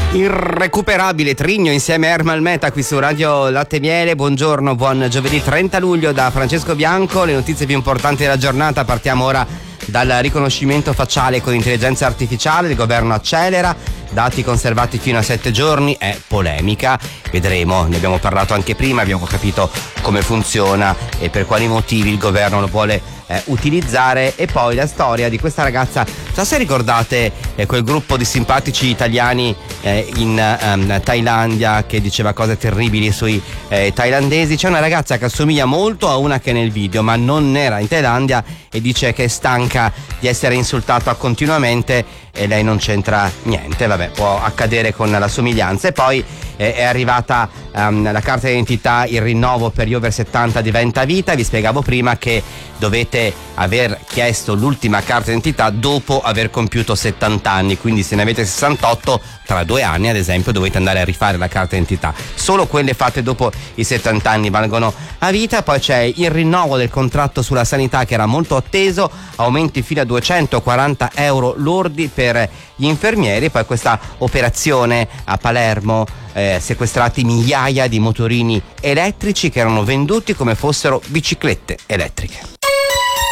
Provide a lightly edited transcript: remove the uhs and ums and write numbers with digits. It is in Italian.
Irrecuperabile Trigno insieme a Ermal Meta qui su Radio Latte e Miele. Buongiorno, buon giovedì 30 luglio da Francesco Bianco. Le notizie più importanti della giornata. Partiamo ora dal riconoscimento facciale con intelligenza artificiale. Il governo accelera, dati conservati fino a 7 giorni, è polemica, vedremo, ne abbiamo parlato anche prima, abbiamo capito come funziona e per quali motivi il governo lo vuole utilizzare. E poi la storia di questa ragazza, non so se ricordate quel gruppo di simpatici italiani in Thailandia che diceva cose terribili sui thailandesi. C'è una ragazza che assomiglia molto a una che è nel video, ma non era in Thailandia, e dice che è stanca di essere insultata continuamente e lei non c'entra niente. Vabbè, può accadere con la somiglianza. E poi è arrivata la carta d'identità, il rinnovo per gli over 70 diventa vita. Vi spiegavo prima che dovete aver chiesto l'ultima carta d'identità dopo aver compiuto 70 anni, quindi se ne avete 68 tra 2 anni ad esempio dovete andare a rifare la carta d'identità. Solo quelle fatte dopo i 70 anni valgono a vita. Poi c'è il rinnovo del contratto sulla sanità che era molto atteso, aumenti fino a 240 euro lordi per gli infermieri. Poi questa operazione a Palermo, sequestrati migliaia di motorini elettrici che erano venduti come fossero biciclette elettriche.